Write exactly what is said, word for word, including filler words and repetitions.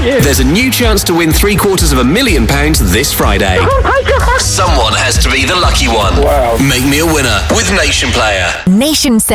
you. There's a new chance to win three quarters of a million pounds this Friday. Oh my God. Someone has to be the lucky one. Wow. Make me a winner with Nation Player. Nation